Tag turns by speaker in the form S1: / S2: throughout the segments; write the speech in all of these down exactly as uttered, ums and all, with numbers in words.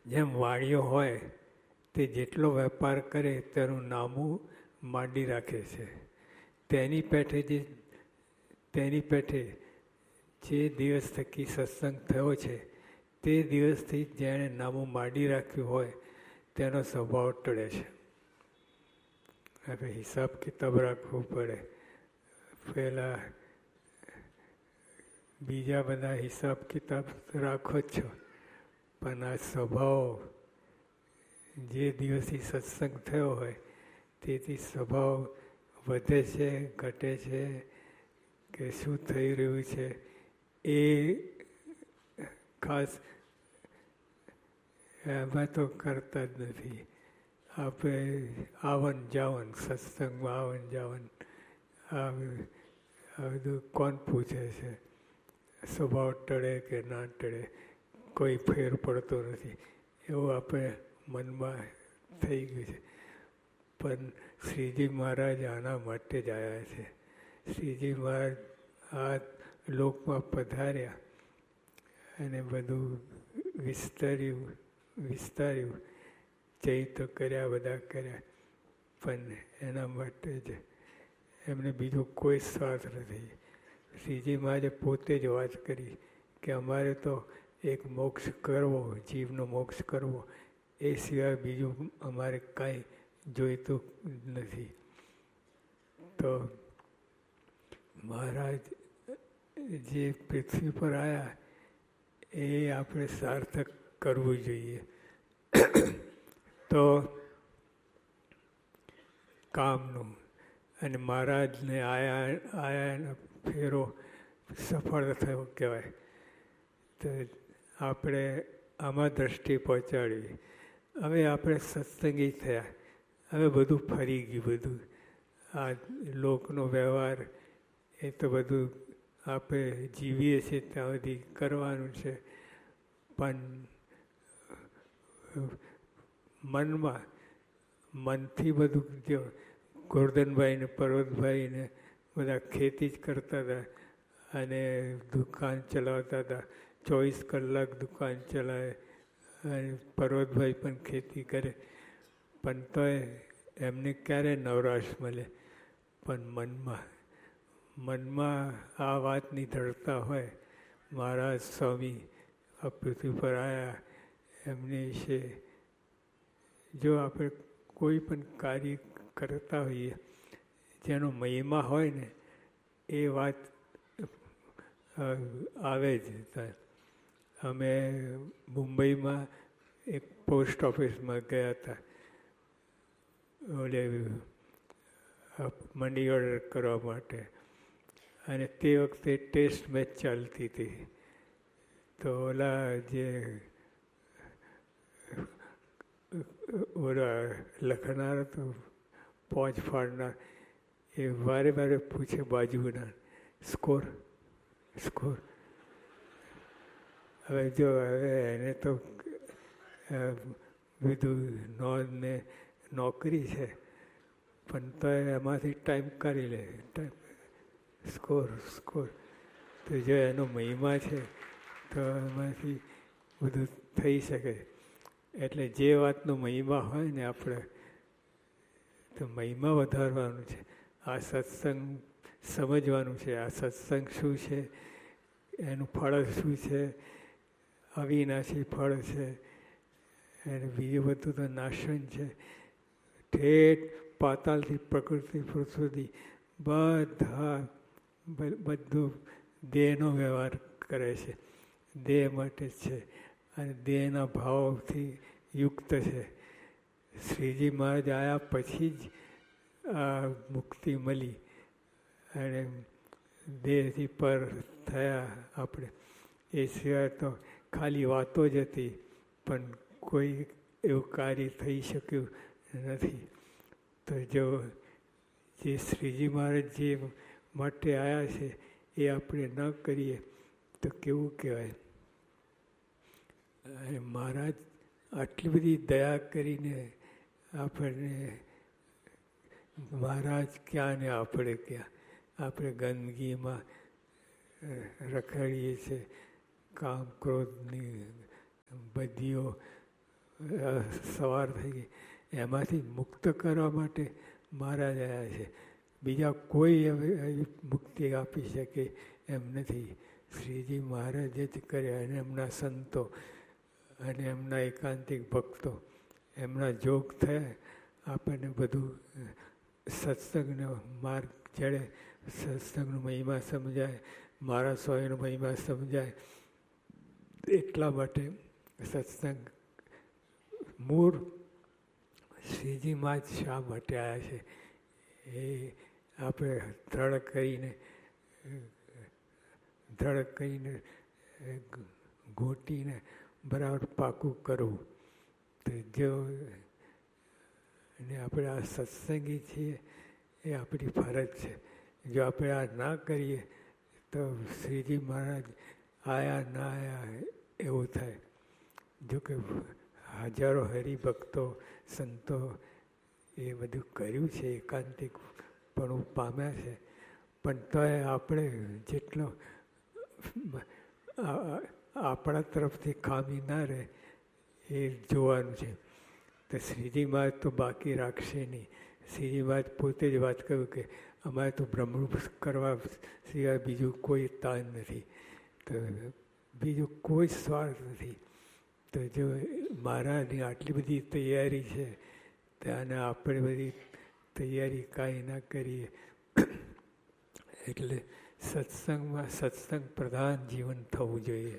S1: જેમ વાણીઓ હોય તે જેટલો વેપાર કરે તેનું નામું માંડી રાખે છે. તેની પેઠે જે તેની પેઠે જે દિવસ થકી સત્સંગ થયો છે તે દિવસથી જેણે નામું માંડી રાખ્યું હોય તેનો સ્વભાવ ટળે છે. હવે હિસાબ કિતાબ રાખવો પડે. પહેલાં બીજા બધા હિસાબ કિતાબ રાખો જ છો, પણ આ સ્વભાવ જે દિવસથી સત્સંગ થયો હોય તેથી સ્વભાવ વધે છે, ઘટે છે કે શું થઈ રહ્યું છે એ ખાસ એમાં તો કરતા જ નથી. આપણે આવન જાવન, સત્સંગમાં આવન જાવન આ બધું કોણ પૂછે છે? સ્વભાવ ટળે કે ના ટળે કોઈ ફેર પડતો નથી એવું આપણે મનમાં થઈ ગયું છે. પણ શ્રીજી મહારાજ આના માટે જ આવ્યા છે. શ્રીજી મહારાજ આ લોકમાં પધાર્યા અને બધું વિસ્તાર્યું વિસ્તાર્યું ચૈત્ર કર્યા, બધા કર્યા, પણ એના માટે જ એમને બીજો કોઈ સ્વાર્થ નથી. શ્રીજી મહારાજે પોતે જ વાત કરી કે અમારે તો એક મોક્ષ કરવો, જીવનો મોક્ષ કરવો, એ સિવાય બીજું અમારે કાંઈ જોઈતું નથી. તો મહારાજ જે પૃથ્વી પર આવ્યા એ આપણે સાર્થક કરવું જોઈએ. તો કામનું અને મહારાજને આયા આયા ફેરો સફળ થયો કહેવાય. તો આપણે આમાં દ્રષ્ટિ પહોંચાડવી. હવે આપણે સત્સંગી થયા, હવે બધું ફરી ગયું. બધું આ લોકનો વ્યવહાર એ તો બધું આપણે જીવીએ છીએ ત્યાં સુધી કરવાનું છે, પણ મનમાં મનથી બધું જો ગોરધનભાઈ ને પર્વતભાઈ ને બધા ખેતી જ કરતા હતા અને દુકાન ચલાવતા હતા. ચોવીસ કલાક દુકાન ચલાવે અને પર્વતભાઈ પણ ખેતી કરે, પણ તોય એમને ક્યારે નવરાશ મળે? પણ મનમાં મનમાં આ વાતની દૃઢતા હોય. મહારાજ સ્વામી આ પૃથ્વી પર આવ્યા, એમની વિશે જો આપણે કોઈ પણ કાર્ય કરતા હોઈએ જેનો મહિમા હોય ને એ વાત આવે જ. અમે મુંબઈમાં એક પોસ્ટ ઓફિસમાં ગયા હતા ઓલે મની ઓર્ડર કરવા માટે, અને તે વખતે ટેસ્ટ મેચ ચાલતી હતી. તો ઓલા જે ઓલા લખનાર હતો, પહોંચ ફાડનાર, એ વારે વારે પૂછે બાજુના સ્કોર સ્કોર. હવે જો હવે એને તો બધું નોંધ ને નોકરી છે, પણ તો એમાંથી ટાઈમ કાઢી લે. Time score score. તો જો એનો મહિમા છે તો એમાંથી બધું થઈ શકે. એટલે જે વાતનો મહિમા હોય ને આપણે તો મહિમા વધારવાનું છે. આ સત્સંગ સમજવાનું છે. આ સત્સંગ શું છે, એનું ફળ શું છે, અવિનાશી ફળ છે, અને બીજું બધું તો નાશન છે. ઠેઠ પાતાળથી પ્રકૃતિ સુધી બધા બધું દેહનો વ્યવહાર કરે છે, દેહ માટે જ છે અને દેહના ભાવથી યુક્ત છે. શ્રીજી મહારાજ આવ્યા પછી જ આ મુક્તિ મળી અને દેહથી પર થયા આપણે. એ સિવાય તો ખાલી વાતો જ હતી, પણ કોઈ એવું કાર્ય થઈ શક્યું નથી. તો જો જે શ્રીજી મહારાજ જે માટે આવ્યા છે એ આપણે ન કરીએ તો કેવું કહેવાય? અને મહારાજ આટલી બધી દયા કરીને આપણને, મહારાજ ક્યાં ને આપણે ક્યાં? આપણે ગંદકીમાં રખડીએ છીએ, કામ ક્રોધની બધીઓ સવાર થઈ ગઈ. એમાંથી મુક્ત કરવા માટે મહારાજ આવ્યા છે. બીજા કોઈ હવે મુક્તિ આપી શકે એમ નથી. શ્રીજી મહારાજે જ કર્યા અને એમના સંતો અને એમના એકાંતિક ભક્તો એમના જોગ થયા. આપણને બધું સત્સંગનો માર્ગ ચડે, સત્સંગનો મહિમા સમજાય, મારા સ્વયંનો મહિમા સમજાય. એટલા માટે સત્સંગ મૂળ શ્રીજીમાં જ શા માટે આવ્યા છે એ આપણે દ્રઢ કરીને દ્રઢ કરીને ઘૂંટીને બરાબર પાકું કરવું. તો જો અને આપણે આ સત્સંગી છીએ એ આપણી ફરજ છે. જો આપણે આ ના કરીએ તો શ્રીજી મહારાજ આયા ના આયા એવું થાય. જોકે હજારો હરિભક્તો સંતો એ બધું કર્યું છે, એકાંતિક પણ પામ્યા છે. પણ તોય આપણે જેટલો આપણા તરફથી ખામી ના રહે એ જોવાનું છે. તો શ્રીજી મહારાજ તો બાકી રાખશે નહીં. શ્રીજી મહારાજ પોતે જ વાત કહ્યું કે અમારે તો બ્રહ્મરૂપ કરવા સિવાય બીજું કોઈ તાન નથી, તો બીજું કોઈ સ્વાર્થ નથી. તો જો મહારાજની આટલી બધી તૈયારી છે અને આપણે બધી તૈયારી કાંઈ ના કરીએ એટલે સત્સંગમાં સત્સંગ પ્રધાન જીવન થવું જોઈએ.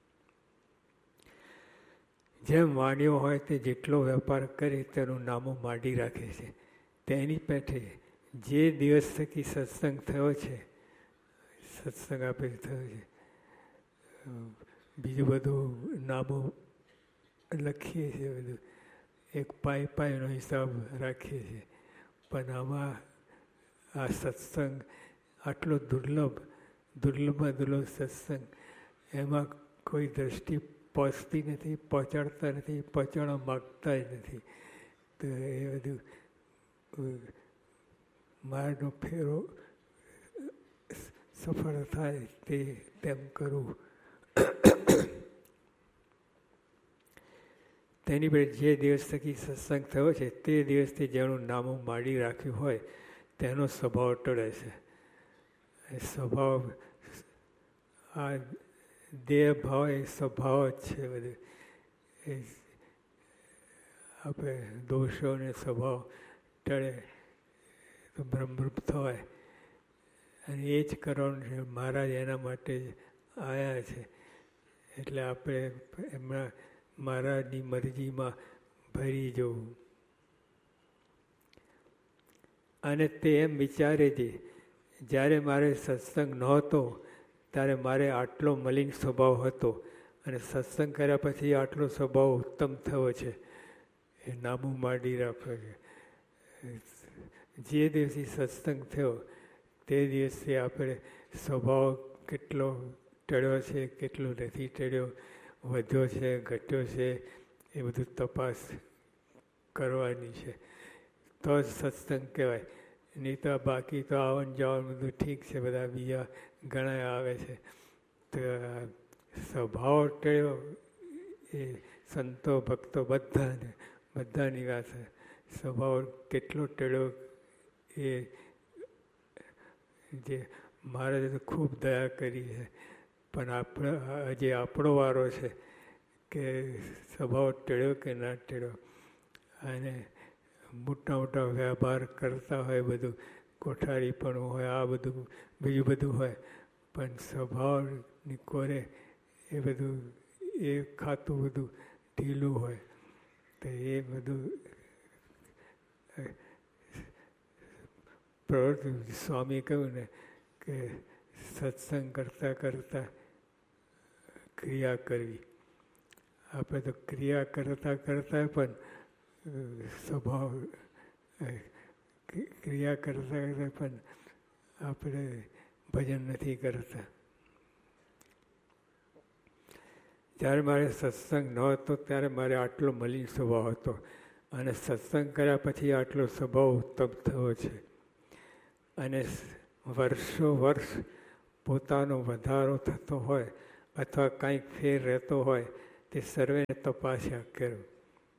S1: જેમ વાણીઓ હોય તે જેટલો વેપાર કરે તેનું નામો માંડી રાખે છે. તેની પેઠે જે દિવસ થકી સત્સંગ થયો છે, સત્સંગ આપે થયો છે, બીજું બધું નામો લખીએ છીએ, બધું એક પાય પાયનો હિસાબ રાખીએ છીએ. પણ આમાં આ સત્સંગ આટલો દુર્લભ દુર્લભમાં દુર્લભ સત્સંગ, એમાં કોઈ દ્રષ્ટિ પહોંચતી નથી, પહોંચાડતા નથી, પહોંચાડવા માગતા જ નથી. તો એ બધું માર્ગનો ફેરો સફળ થાય તે તેમ કરવું. તેની પર જે દિવસ થકી સત્સંગ થયો છે તે દિવસથી જેનું નામો માંડી રાખ્યું હોય તેનો સ્વભાવ ટળે છે. એ સ્વભાવ આ દેહ ભાવ એ સ્વભાવ જ છે. બધું એ આપણે દોષો અને સ્વભાવ ટળે તો બ્રહ્મરૂપ થવાય. અને એ જ કરવાનું છે. મહારાજ એના માટે જ આવ્યા છે. એટલે આપણે એમના મહારાજની મરજીમાં ભરી જવું. અને તે એમ વિચારે છે, જ્યારે મારે સત્સંગ નહોતો ત્યારે મારે આટલો મલિન સ્વભાવ હતો અને સત્સંગ કર્યા પછી આટલો સ્વભાવ ઉત્તમ થયો છે. એ નામું માંડી રાખે છે. જે દિવસે સત્સંગ થયો તે દિવસે આપણે સ્વભાવ કેટલો ટળ્યો છે, કેટલો નથી ટળ્યો, વધ્યો છે, ઘટ્યો છે, એ બધું તપાસ કરવાની છે. તો જ સત્સંગ કહેવાય. નહીં તો બાકી તો આવન જાવન બધું ઠીક છે, બધા બીજા ઘણા આવે છે. તો સ્વભાવ ટળ્યો એ સંતો ભક્તો બધાને બધાની વાત છે. સ્વભાવ કેટલો ટળ્યો એ જે મહારાજે તો ખૂબ દયા કરી છે. પણ આપણે હજી આપણો વારો છે કે સ્વભાવ ટળ્યો કે ના ટળ્યો. અને મોટા મોટા વ્યવહાર કરતા હોય, બધું કોઠારીપણું હોય, આ બધું બીજું બધું હોય, પણ સ્વભાવની કોરે એ બધું એ ખાતું બધું ઢીલું હોય. તો એ બધું પ્રવૃત્તિ સ્વામી કહ્યું ને કે સત્સંગ કરતાં કરતાં ક્રિયા કરવી. આપણે તો ક્રિયા કરતાં કરતાં પણ સ્વભાવ ક્રિયા કરતાં કરતાં પણ આપણે ભજન નથી કરતા. જ્યારે મારે સત્સંગ ન હતો ત્યારે મારે આટલો મલિન સ્વભાવ હતો અને સત્સંગ કર્યા પછી આટલો સ્વભાવ ઉત્તમ થયો છે. અને વર્ષો વર્ષ પોતાનો વધારો થતો હોય અથવા કાંઈક ફેર રહેતો હોય તે સર્વેને તપાસ્યા કર્યો.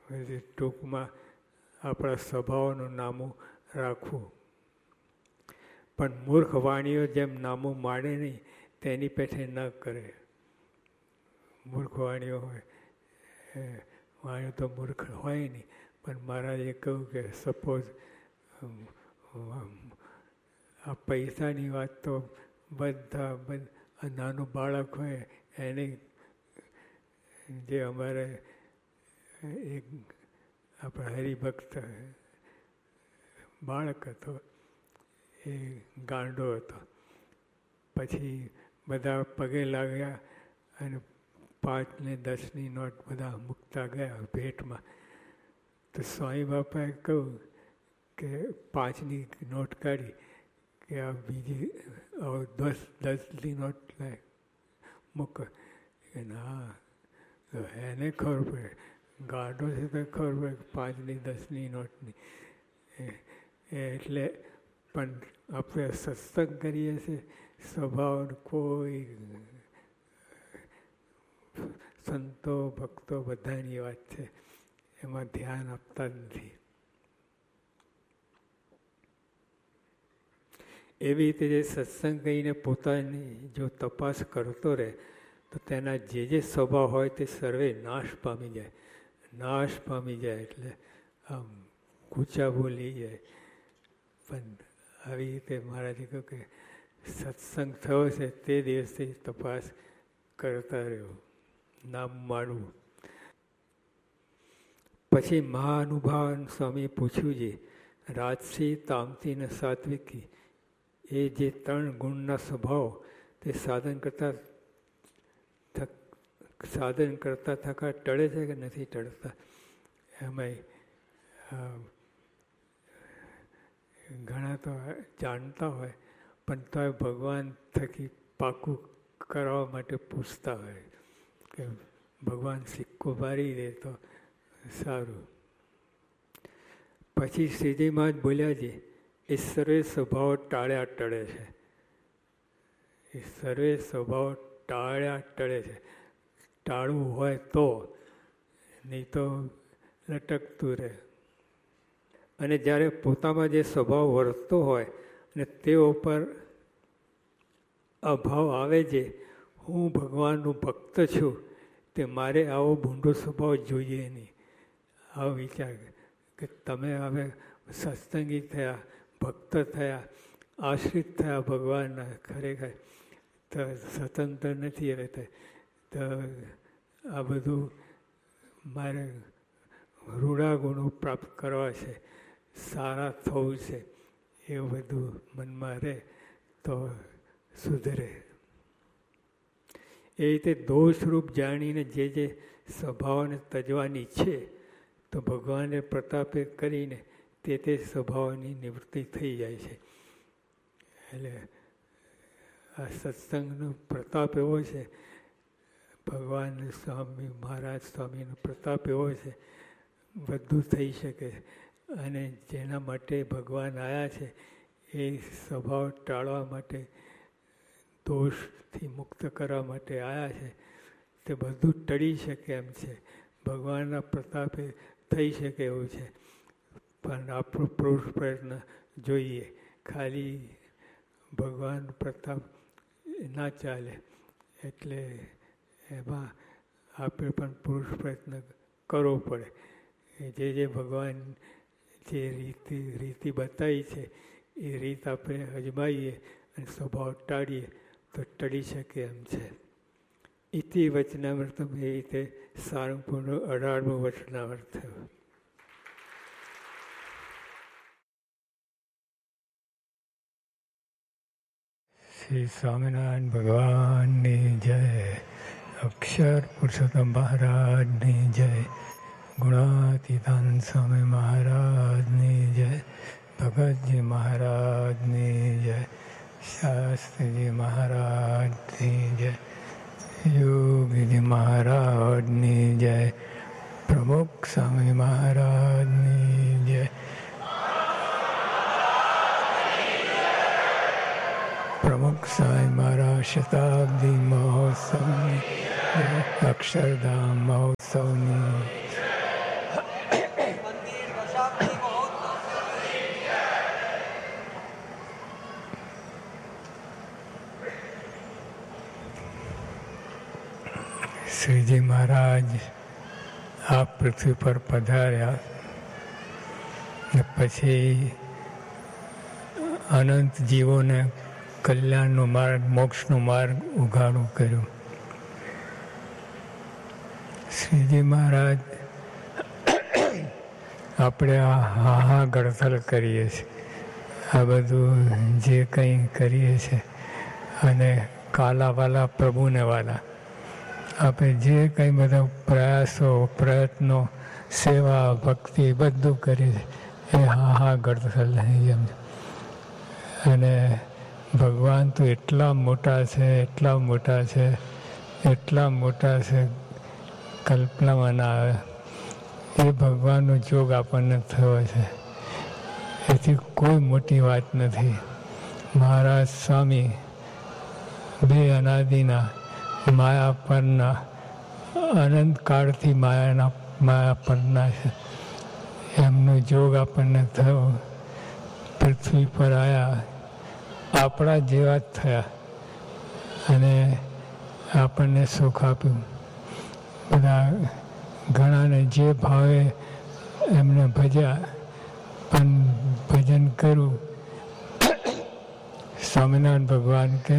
S1: ટૂંકમાં આપણા સ્વભાવનું નામું રાખવું. પણ મૂર્ખ વાણીઓ જેમ નામું માડે નહીં તેની પેઠે ન કરે. મૂર્ખ વાણીઓ હોય વાણીઓ તો મૂર્ખ હોય નહીં, પણ મહારાજે કહ્યું કે સપોઝ આ પૈસાની વાત તો બધા બધા નાનું બાળક હોય એને જે અમારે એક આપણા હરિભક્ત બાળક હતો એ ગાંડો હતો. પછી બધા પગે લાગ્યા અને પાંચ ને દસની નોટ બધા મૂકતા ગયા ભેટમાં. તો સ્વામી બાપાએ કહ્યું કે પાંચની નોટ કાઢી કે આ બીજી દસ દસની નોટ લાય મૂક. કે ના, એને ખબર પડે, ગાંડો છે તો ખબર પડે પાંચની દસની નોટની. એટલે પણ આપણે સત્સંગ કરીએ છીએ, સ્વભાવ કોઈ સંતો ભક્તો બધાની વાત છે, એમાં ધ્યાન આપતા નથી. એવી રીતે જે સત્સંગ કરીને પોતાની જો તપાસ કરતો રહે તો તેના જે જે સ્વભાવ હોય તે સર્વે નાશ પામી જાય. નાશ પામી જાય એટલે આમ કૂચા બોલી જાય. પણ આવી રીતે મહારાજે કહ્યું કે સત્સંગ થયો છે તે દિવસથી તપાસ કરતા રહ્યો, નામ માડવું. પછી મહાનુભાવ સ્વામીએ પૂછ્યું છે, રાજસી, તામસી ને સાત્વિકી એ જે ત્રણ ગુણના સ્વભાવ તે સાધન કરતા સાધન કરતા થકા ટળે છે કે નથી ટળતા? એમાંય ઘણા તો જાણતા હોય પણ તો ભગવાન થકી પાકું કરવા માટે પૂછતા હોય કે ભગવાન સિક્કો મારી દે તો સારું. પછી શ્રીજીમાં જ બોલ્યા છે, એ સર્વે સ્વભાવ ટાળ્યા ટળે છે. એ સર્વે સ્વભાવ ટાળ્યા ટળે છે. ટાળવું હોય તો, નહીં તો લટકતું રહે. અને જ્યારે પોતામાં જે સ્વભાવ વર્તતો હોય અને તે ઉપર અભાવ આવે છે, હું ભગવાનનું ભક્ત છું, તે મારે આવો ભૂંડો સ્વભાવ જોઈએ નહીં. આવો વિચાર કે તમે હવે સત્સંગી થયા, ભક્ત થયા, આશ્રિત થયા ભગવાનના, ખરેખર તો સ્વતંત્ર નથી હવે તો આ બધું મારે રૂડા ગુણો પ્રાપ્ત કરવા છે, સારા થવું છે, એવું બધું મનમાં રહે તો સુધરે. એ રીતે દોષરૂપ જાણીને જે જે સ્વભાવને તજવાની છે તો ભગવાને પ્રતાપે કરીને તે તે સ્વભાવની નિવૃત્તિ થઈ જાય છે. એટલે આ સત્સંગનો પ્રતાપ એવો છે, ભગવાન સ્વામી મહારાજ સ્વામીનો પ્રતાપ એવો છે, બધું થઈ શકે. અને જેના માટે ભગવાન આવ્યા છે એ સ્વભાવ ટાળવા માટે, દોષથી મુક્ત કરવા માટે આવ્યા છે, તે બધું ટળી શકે એમ છે, ભગવાનના પ્રતાપે થઈ શકે એવું છે. પણ આપણો પુરુષ પ્રયત્ન જોઈએ. ખાલી ભગવાન પ્રતાપ ના ચાલે, એટલે એમાં આપણે પણ પુરુષ પ્રયત્ન કરવો પડે. જે જે ભગવાન જે રીતિ રીતિ બતાવી છે એ રીત આપણે અજમાવીએ અને સ્વભાવ ટાળીએ તો ટળી શકે એમ છે. ઇતિ વચનામૃતમ એ રીતે સારંગપુરનું અઢારમું વચનામૃત થયું. શ્રી સ્વામિનારાયણ ભગવાનની જય, અક્ષર પુરુષોત્તમ મહારાજની જય, ગુણાતીતાન સ્વામી મહારાજની જય, ભગતજી મહારાજની જય, શાસ્ત્રીજી મહારાજની જય, યોગીજી મહારાજની જય, પ્રમુખ સ્વામી મહારાજની જય, પ્રમુખ સ્વામી મહારાજ શતાબ્દી મહોત્સવની, અક્ષરધામ મહોત્સવની શ્રીજી મહારાજ આ પૃથ્વી પર પધાર્યા ને પછી અનંત જીવોને કલ્યાણનો માર્ગ, મોક્ષનો માર્ગ ઉઘાડું કર્યું. શ્રીજી મહારાજ આપણે આ હાહા ગળથલ કરીએ છીએ, આ બધું જે કંઈ કરીએ છીએ, અને કાલાવાલા પ્રભુને વાલા આપણે જે કંઈ બધા પ્રયાસો, પ્રયત્નો, સેવા, ભક્તિ બધું કરીએ એ હાહા ગળથલ એમ. અને ભગવાન તો એટલા મોટા છે, એટલા મોટા છે, એટલા મોટા છે, કલ્પનામાં ના આવે. એ ભગવાનનો જોગ આપણને થયો છે, એથી કોઈ મોટી વાત નથી. મહારાજ સ્વામી બે અનાદિના માયા પરના, અનંત કાળથી માયાના માયા પરના છે. એમનો જોગ આપણને થયો, પૃથ્વી પર આવ્યા, આપણા જેવા જ થયા અને આપણને સુખ આપ્યું. બધા ઘણાને જે ભાવે એમને ભજ્યા, પણ ભજન કર્યું. સ્વામિનારાયણ ભગવાન કે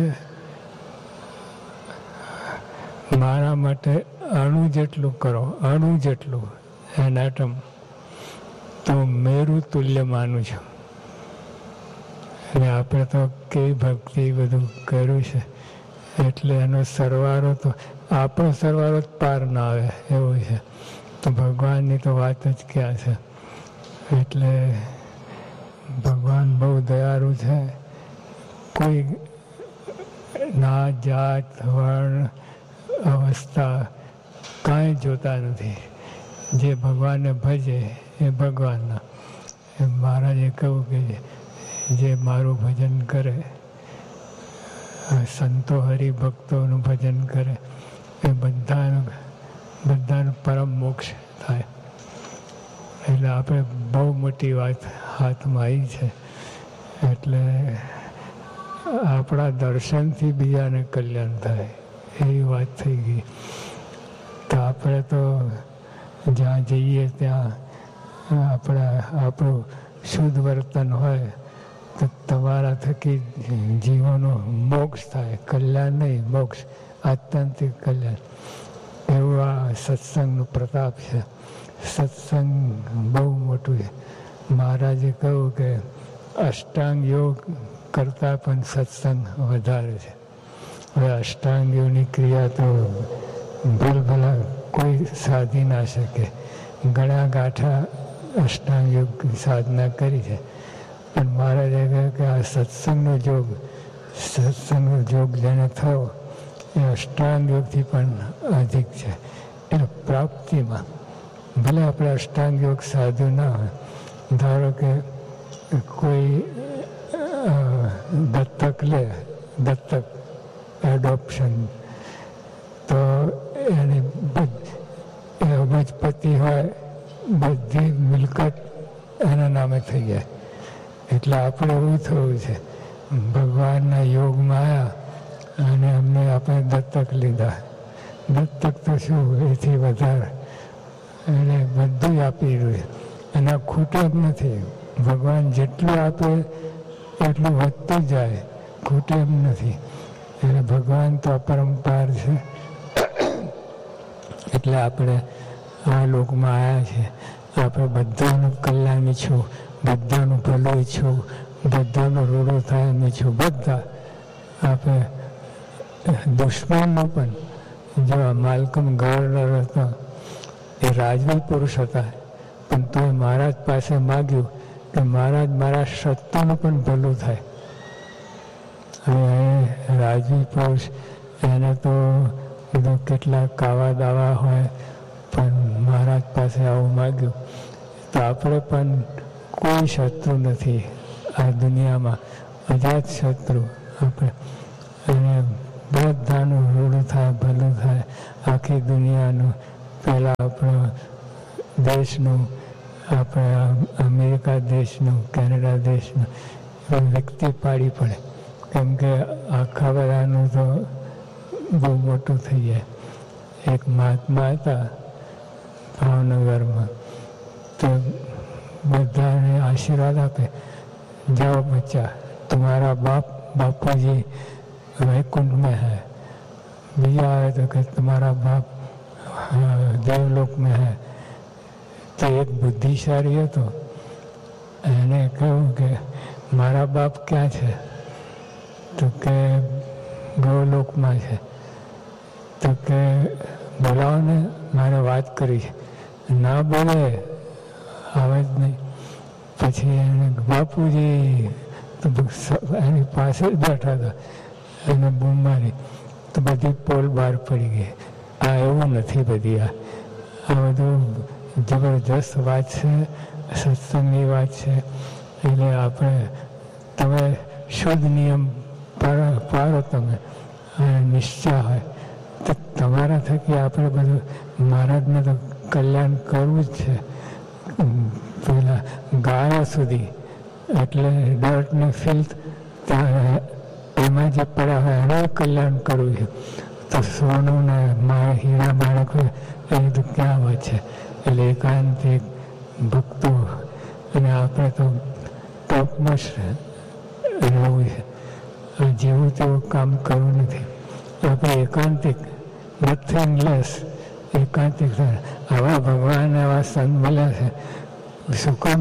S1: મારા માટે અણુ જેટલું કરો, અણુ જેટલું એન એટમ, તો મેરું તુલ્ય માનું છું. અને આપણે તો કેવી ભક્તિ બધું કર્યું છે, એટલે એનો સરવાળો તો આપણો સરવાળો જ પાર ના આવે એવું છે. તો ભગવાનની તો વાત જ ક્યાં છે. એટલે ભગવાન બહુ દયાળુ છે. કોઈ ના જાત, વર્ણ, અવસ્થા કાંઈ જોતા નથી. જે ભગવાનને ભજે એ ભગવાનના. એ મહારાજે કહ્યું કે જે મારું ભજન કરે, સંતો હરિભક્તોનું ભજન કરે, એ બધાનું બધાનું પરમ મોક્ષ થાય. એટલે આપણે બહુ મોટી વાત હાથમાં આવી છે. એટલે આપણા દર્શનથી બીજાને કલ્યાણ થાય એવી વાત થઈ ગઈ. તો આપણે તો જ્યાં જઈએ ત્યાં આપણા આપણું શુદ્ધ વર્તન હોય તો તમારા થકી જીવોનો મોક્ષ થાય, કલ્યાણ નહીં, મોક્ષ, આત્યંતિક કલ્યાણ. એવું આ સત્સંગનું પ્રતાપ છે. સત્સંગ બહુ મોટું છે. મહારાજે કહ્યું કે અષ્ટાંગ યોગ કરતાં પણ સત્સંગ વધારે છે. હવે અષ્ટાંગ યોગની ક્રિયા તો ભલભલા કોઈ સાધી ના શકે. ઘણા ગાંઠા અષ્ટાંગ યોગ સાધના કરી છે, પણ મહારાજે કહ્યું કે આ સત્સંગનો જોગ, સત્સંગનો જોગ જેને થયો એ અષ્ટાંગ યોગથી પણ અધિક છે. એટલે પ્રાપ્તિમાં ભલે આપણે અષ્ટાંગ યોગ સાધુ ના હોય, ધારો કે કોઈ દત્તક લે, દત્તક એડોપ્શન, તો એની એ અબજપતિ હોય, બધી મિલકત એના નામે થઈ જાય. એટલે આપણે એવું થયું છે, ભગવાનના યોગમાં આવ્યા અને અમને આપણે દત્તક લીધા. દત્તક તો શું, એથી વધારે એટલે બધું આપી રહ્યું. અને આ ખૂટે જ નથી. ભગવાન જેટલું આપે એટલું વધતું જાય, ખૂટે એમ નથી. એટલે ભગવાન તો અપરંપાર છે. એટલે આપણે આ લોકમાં આવ્યા છીએ. આપણે બધાનું કલ્યાણ ઈચ્છું, બધાનું ભલું ઈચ્છું, બધાનો રૂડો થાય એમ ઈચ્છું. બધા આપણે દુશ્મનનો પણ, જો માલકમ ગવર્નર હતા એ રાજવી પુરુષ હતા, પણ તોય મહારાજ પાસે માગ્યું કે મહારાજ મારા શત્રુનું પણ ભલું થાય. હવે રાજવી પુરુષ એને તો બધું કેટલા કાવા દાવા હોય, પણ મહારાજ પાસે આવું માગ્યું. તો આપણે પણ કોઈ શત્રુ નથી આ દુનિયામાં, અજાત શત્રુ આપણે. અને બધાનું રૂડું થાય, ભલું થાય, આખી દુનિયાનું. પહેલાં આપણા દેશનું, આપણા અમેરિકા દેશનું, કેનેડા દેશનું વ્યક્તિ પાડી પડે, કેમ કે આખા બધાનું તો બહુ મોટું થઈ જાય. એક મહાત્મા હતા ભાવનગરમાં, તો બધાને આશીર્વાદ આપે, જાઓ બચ્ચા तुम्हारा बाप बापू जी वैकुंठ में है। બીજા આવે તો કે તમારા બાપ દેવલોક में है। તો એક બુદ્ધિશાળી હતો, એને કહ્યું કે મારા બાપ ક્યાં છે? તો કે ગૌલોકમાં છે। તો કે બોલાવો ને, મારે વાત કરી છે। ના બોલે, આવે જ નહીં। પછી એને બાપુજી તો એની પાસે જ બેઠા હતા, એને બૂમ મારી તો બધી પોલ બહાર પડી ગઈ। આ એવું નથી, બધી આ આ બધું જબરજસ્ત વાત છે, સત્સંગની વાત છે। એટલે આપણે તમે શુદ્ધ નિયમ પાડો, તમે નિશ્ચય હોય તો તમારા થકી આપણે બધું મહારાજને તો કલ્યાણ કરવું જ છે। પેલા ગાળા સુધી એટલે ડર્ટ ને ફિલ્થ એમાં જે પડ્યા હોય એનું કલ્યાણ કરવું છે। તો સોનું ને હીરા માણક હોય એની તો ક્યાં વાત છે? એટલે એકાંતિક ભક્તો, અને આપણે તો ટોપમાં રહેવું છે, જેવું તેવું કામ કરવું નથી। આપણે એકાંતિક, નથિંગ લેસ, એકાંતિક। આવા ભગવાન આવા સંત મળ્યા છે, શું કામ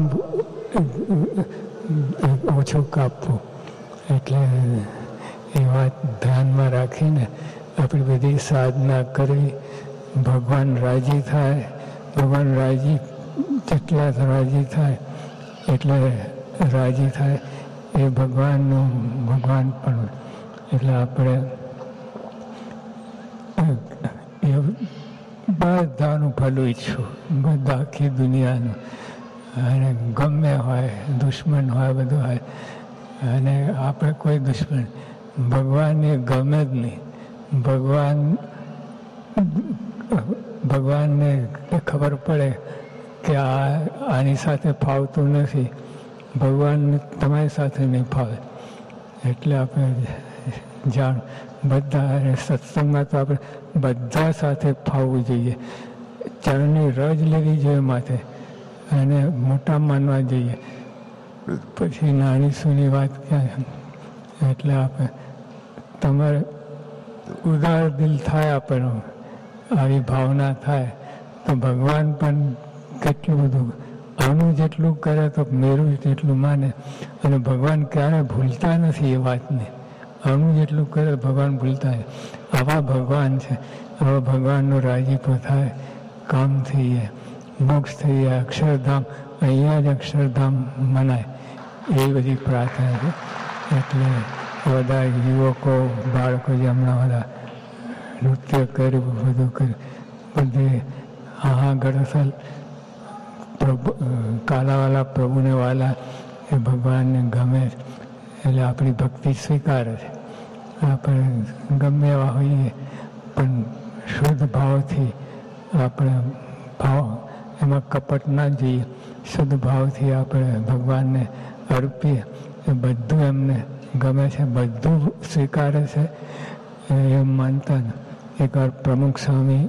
S1: ઓછું કાપવું? એટલે એ વાત ધ્યાનમાં રાખીને આપણી બધી સાધના કરવી, ભગવાન રાજી થાય। ભગવાન રાજી જેટલા રાજી થાય એટલે રાજી થાય એ ભગવાનનું ભગવાન પણ। એટલે આપણે એ બધાનું ભલું ઈચ્છું, બધા આખી દુનિયાનું, અને ગમે હોય, દુશ્મન હોય, બધું હોય, અને આપણે કોઈ દુશ્મન, ભગવાન એ ગમે જ નહીં। ભગવાન ભગવાનને ખબર પડે કે આ આની સાથે ફાવતું નથી, ભગવાનને તમારી સાથે નહીં ફાવે। એટલે આપણે જાણ બધા સત્સંગમાં તો આપણે બધા સાથે ફાવવું જોઈએ, ચરણની રજ લેવી જોઈએ માથે, અને મોટા માનવા જોઈએ, પછી નાની સૂની વાત ક્યાં? એટલે આપણે તમારે ઉદાર દિલ થાય, આપણો આવી ભાવના થાય તો ભગવાન પણ કેટલું બધું આનું જેટલું કરે તો મેરું જેટલું માને। અને ભગવાન ક્યારે ભૂલતા નથી એ વાતને, આનું જેટલું કરે ભગવાન ભૂલતા નથી। આવા ભગવાન છે, આવા ભગવાનનો રાજીપો થાય, કામ થઈ જાય, મોક્ષ થઈ જાય, અક્ષરધામ અહીંયા જ અક્ષરધામ મનાય, એ બધી પ્રાર્થના છે। એટલે બધા યુવકો, બાળકો જે હમણાં બધા નૃત્ય કર્યું, બધું કર્યું, બધે હા ગળસલ પ્રભુ કાલાવાલા પ્રભુને વાલા એ ભગવાનને ગમે, એટલે આપણી ભક્તિ સ્વીકારે છે। આપણે ગમે એવા હોઈએ પણ શુદ્ધ ભાવથી આપણે ભાવ એમાં કપટ ના જોઈએ, શુદ્ધ ભાવથી આપણે ભગવાનને અર્પીએ, એ બધું એમને ગમે છે, બધું સ્વીકારે છે, એમ માનતા ને। એક વાર પ્રમુખ સ્વામી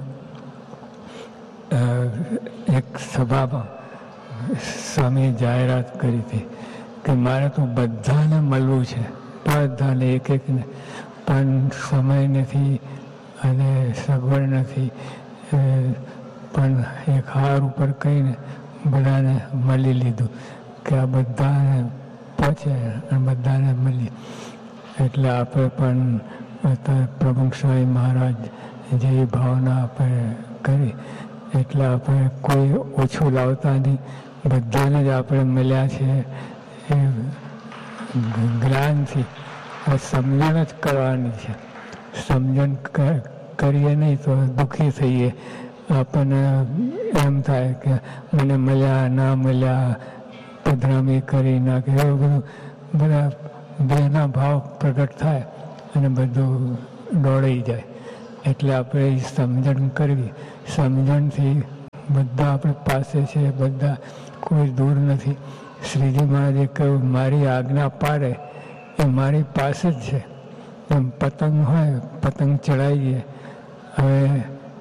S1: એક સભામાં સ્વામીએ જાહેરાત કરી હતી કે મારે તો બધાને મળવું છે, બધાને એક એકને, પણ સમય નથી અને સગવડ નથી, પણ એક હાર ઉપર કહીને બધાને મળી લીધું કે આ બધાને પહોંચે અને બધાને મળી। એટલે આપણે પણ અત્યારે પ્રમુખ સ્વામી મહારાજ જેવી ભાવના આપણે કરી, એટલે આપણે કોઈ ઓછું લાવતા નહીં, બધાને જ આપણે મળ્યા છે એ જ્ઞાનથી। સમજણ જ કરવાની છે, સમજણ કરીએ નહીં તો દુઃખી થઈએ, આપણને એમ થાય કે મને મળ્યા ના મળ્યા, પધરામી કરી નાખે, એવું બધું બધા દેહના ભાવ પ્રગટ થાય અને બધું દોડાઈ જાય। એટલે આપણે એ સમજણ કરવી, સમજણથી બધા આપણે પાસે છે, બધા કોઈ દૂર નથી। શ્રીજી મહારાજે કહ્યું મારી આજ્ઞા પાડે એ મારી પાસે જ છે। એમ પતંગ હોય, પતંગ ચડાવીએ, હવે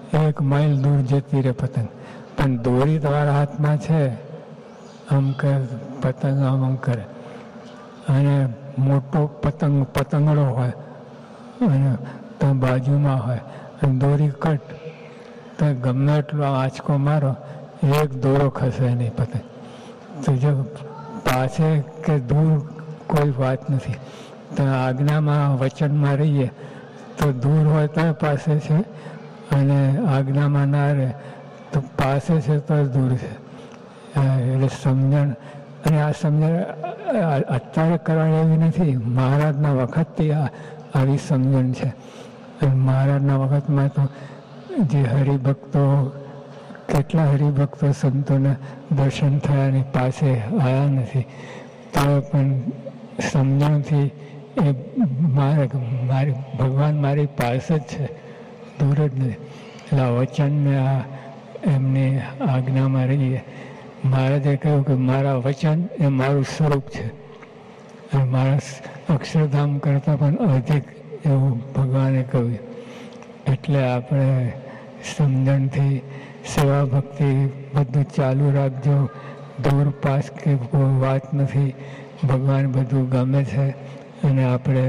S1: એક માઇલ દૂર જતી રહે પતંગ. પણ દોરી તમારા હાથમાં છે, આમ કરે પતંગ આમ આમ કરે. અને મોટો પતંગ પતંગડો હોય અને તો બાજુમાં હોય અને દોરી કટ, તો ગમે એટલો આંચકો મારો એક દોરો ખસે નહીં પતંગ. તો જો પાસે કે દૂર કોઈ વાત નથી. તો આજ્ઞામાં વચનમાં રહીએ તો દૂર હોય તો પાસે છે, અને આજ્ઞામાં ના રહે તો પાસે છે તો દૂર છે. એટલે સમજણ, અને આ સમજણ અત્યારે કરવાની એવી નથી, મહારાજના વખતથી આ આવી સમજણ છે. અને મહારાજના વખતમાં તો જે હરિભક્તો, કેટલા હરિભક્તો સંતોને દર્શન થયાની પાસે આવ્યા નથી, તો પણ સમજણથી એ મારે મારી ભગવાન મારી પાસે જ છે, દૂર જ નથી. એટલે આ વચનને આ એમની આજ્ઞામાં રહીએ. મહારાજે કહ્યું કે મારા વચન એ મારું સ્વરૂપ છે, અને મારા અક્ષરધામ કરતાં પણ અધિક એવું ભગવાને કહ્યું. એટલે આપણે સમજણથી સેવા ભક્તિ બધું ચાલુ રાખજો. દૂર પાસ કે કોઈ વાત નથી, ભગવાન બધું ગમે છે. અને આપણે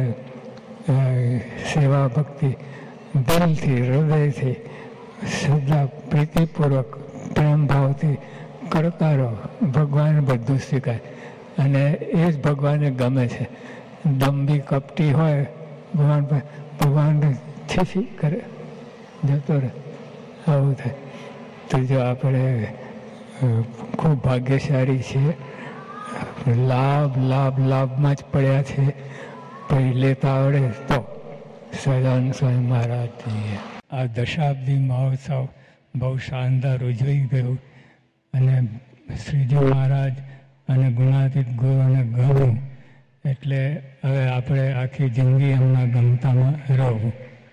S1: સેવા ભક્તિ દિલથી, હૃદયથી, શ્રદ્ધા પ્રીતિપૂર્વક, પ્રેમ ભાવથી કરતા રહો. ભગવાન બધું શીખાય, અને એ જ ભગવાનને ગમે છે. દંભી કપટી હોય ભગવાન, ભગવાન છીછી કરે, જતો રહે, આવું થાય. તો જો આપણે ખૂબ ભાગ્યશાળી છીએ, લાભ લાભ લાભમાં જ પડ્યા છે. પછી લેતા આવડે તો સહજાનંદ સ્વામી મહારાજજીએ આ દશાબ્દી મહોત્સવ બહુ શાનદાર ઉજવી ગયું. અને શ્રીજી મહારાજ અને ગુણાતીત ગુરુને ગમું, એટલે હવે આપણે આખી જિંદગી એમના ગમતામાં રહવું.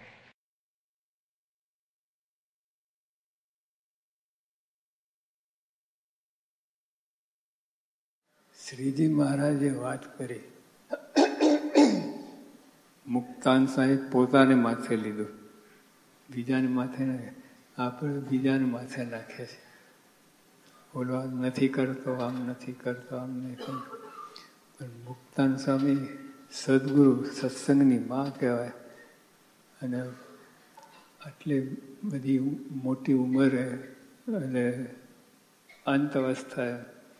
S1: શ્રીજી મહારાજે વાત કરી, મુક્તાન સાહેબ પોતાને માથે લીધું, બીજાને માથે નહીં. આપણે બીજાને માથે નાખીએ છીએ. બોલવા નથી કરતો, આમ નથી કરતો, આમ નહીં કરતો. પણ મુક્તાન સ્વામી સદગુરુ, સત્સંગની માં કહેવાય. અને આટલી બધી મોટી ઉંમરે અને અંત અવસ્થાએ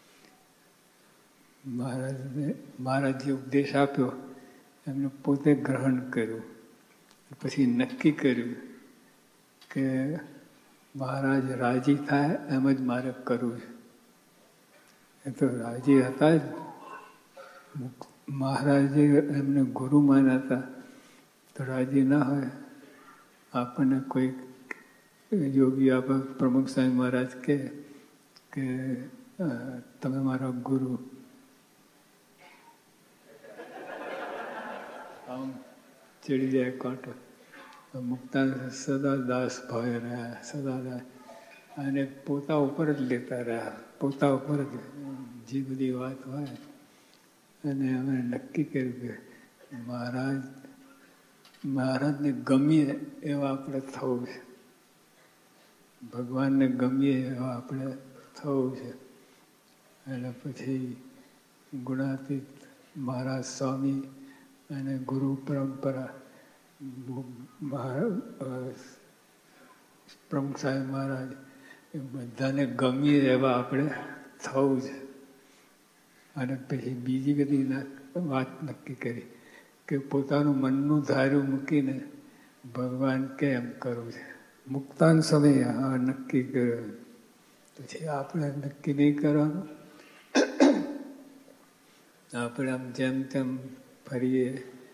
S1: મહારાજને મહારાજે ઉપદેશ આપ્યો, એમને પોતે ગ્રહણ કર્યું. પછી નક્કી કર્યું કે મહારાજ રાજી થાય એમ જ મારે કરવું છે. એ તો રાજી હતા જ. મહારાજે એમને ગુરુ માન્યા હતા, તો રાજી ના હોય. આપણને કોઈ યોગી આપણા પ્રમુખ સ્વામી મહારાજ કહે કે તમે મારા ગુરુ, આમ ચડી જાય કાંટો. મુક્તાન સદા દાસ ભાઈ રહ્યા, સદા દાસ, અને પોતા ઉપર જ લેતા રહ્યા, પોતા ઉપર જ જે બધી વાત હોય. અને અમે નક્કી કર્યું કે મહારાજ મહારાજને ગમીએ એવા આપણે થવું છે, ભગવાનને ગમીએ એવા આપણે થવું છે. એટલે પછી ગુણાતીત મહારાજ સ્વામી અને ગુરુ પરંપરા પ્રમુખ સાહેબ મહારાજ, એ બધાને ગમીએ એવા આપણે થવું છે. અને પછી બીજી બધી વાત નક્કી કરી કે પોતાનું મનનું ધાર્યું મૂકીને ભગવાન કે એમ કરવું છે. મુક્તાન સમયે આ નક્કી કર્યું. પછી આપણે નક્કી નહીં કરવાનું, આપણે આમ જેમ તેમ ફરીએ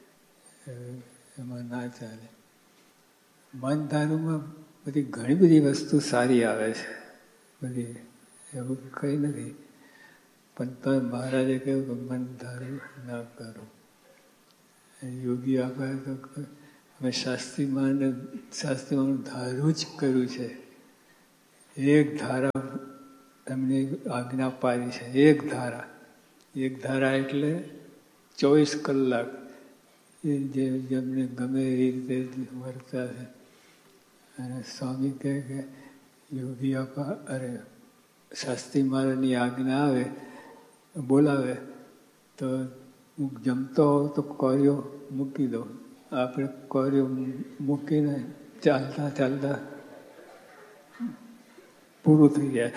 S1: એમાં ના ચાલે. મન ધારુમાં બધી ઘણી બધી વસ્તુ સારી આવે છે, બધી એવું કંઈ નથી. પણ તો મહારાજે કહ્યું કે મન ધારું ના કરું. યોગી આપણે તો અમે શાસ્ત્રીમાં શાસ્ત્રીમાં ધારું જ કર્યું છે. એક ધારા એમની આજ્ઞા પાડી છે, એક ધારા. એક ધારા એટલે ચોવીસ કલાક એ જે જેમને ગમે એ રીતે વર્તા છે.
S2: અને સ્વામી કહે કે યોગી આપા અરે શાસ્ત્રી મહારાજની આજ્ઞા આવે બોલાવે તો હું જમતો હોઉં તો કોર્યો મૂકી દઉં. આપણે કોર્યો મૂકીને ચાલતા ચાલતા પૂરું થઈ જાય,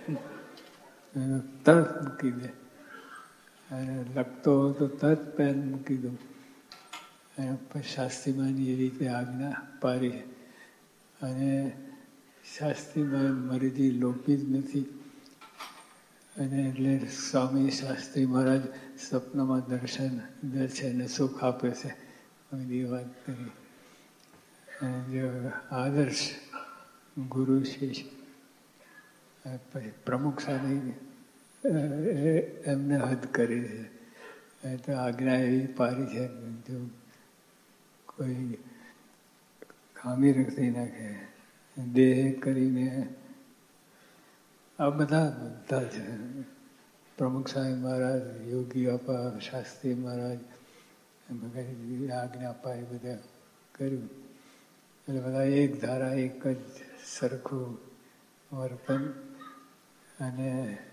S2: તરત મૂકી દે. અને લખતો હોય તો તરત પેન મૂકી દઉં. અને પછી શાસ્ત્રીમાની એ રીતે આજ્ઞા પાડી. અને શાસ્ત્રીમાં મરજી લોપી જ નથી. અને એટલે સ્વામી શાસ્ત્રી મહારાજ સપનામાં દર્શન દે છે અને સુખ આપે છે. બધી વાત કરી. અને જો આદર્શ ગુરુ શિષ્ય પછી પ્રમુખ સ્વામી એમને હદ કરી છે. એ તો આજ્ઞા એવી પાડી છે જો કોઈ ખામી રખી નાખે દેહ કરીને આ બધા બધા છે. પ્રમુખ સ્વામી મહારાજ, યોગી આપા, શાસ્ત્રી મહારાજ આજ્ઞા પાડી બધા કર્યું. એટલે બધા એક ધારા એક જ સરખું વર્તન. અને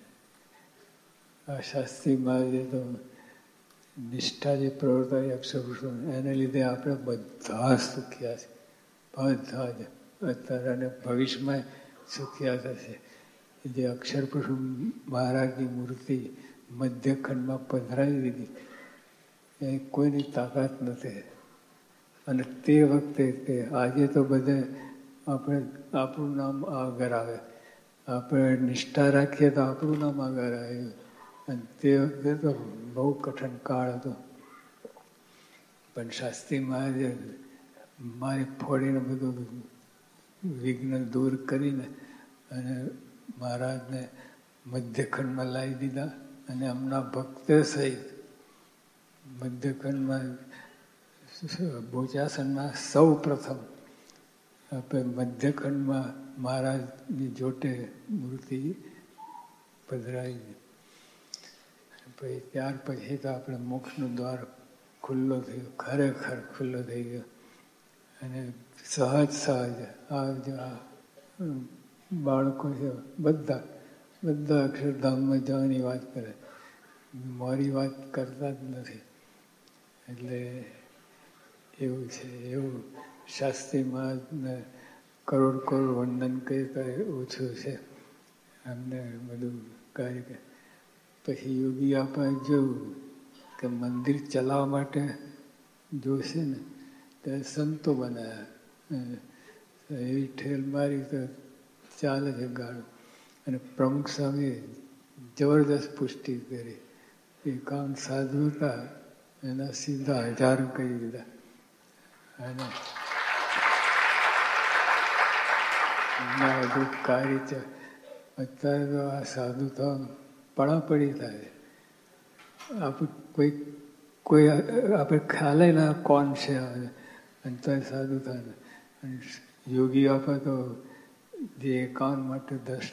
S2: આ શાસ્ત્રી મહારાજે તો નિષ્ઠા જે પ્રવર્તાય અક્ષરપુરુષો એને લીધે આપણે બધા સુખ્યા છે. બધા જ અત્યારે અને ભવિષ્યમાં સુખ્યા થશે. જે અક્ષરપુરુષ મહારાજની મૂર્તિ મધ્યખંડમાં પધરાવી દીધી એ કોઈની તાકાત નથી. અને તે વખતે તે આજે તો બધે આપણે આપણું નામ આગળ આવે. આપણે નિષ્ઠા રાખીએ તો આપણું નામ આગળ આવ્યું. અને તે વખતે તો બહુ કઠિન કાળ હતો. પણ શાસ્ત્રી મહારાજે મારી ફોડીને બધું વિઘ્ન દૂર કરીને અને મહારાજને મધ્યખંડમાં લાવી દીધા. અને એમના ભક્ત સહિત મધ્યખંડમાં ભોજાસનમાં સૌ પ્રથમ આપણે મધ્યખંડમાં મહારાજની જોટે મૂર્તિ પધરાવી. પછી ત્યાર પછી તો આપણે મોક્ષનો દ્વાર ખુલ્લો થયો, ખરેખર ખુલ્લો થઈ ગયો. અને સહજ સહજ આ જો આ બાળકો છે બધા બધા અક્ષરધામમાં જવાની વાત કરે, મારી વાત કરતા જ નથી. એટલે એવું છે. એવું શાસ્ત્રી મહારાજને કરોડ કરોડ વંદન કરી કરે ઓછું છે. એમને બધું કાર્ય કરે. પછી યોગી આપણે જોયું કે મંદિર ચલાવવા માટે જોશે ને ત્યારે સંતો બનાવ્યા. એવી ઠેલ મારી તો ચાલે છે ગાળો. અને પ્રમુખ સ્વામી જબરદસ્ત પુષ્ટિ કરી. એકાવન સાધુ હતા એના સીધા હજારો કહી દીધા. અને બધું કાર્ય છે. અત્યારે તો આ સાધુ તો પડાપડી થાય. આપણે કોઈ કોઈ આપણે ખ્યાલ ના કોણ છે અંતર સાધુ થાય. યોગી આપે તો જે એકાવન માટે દસ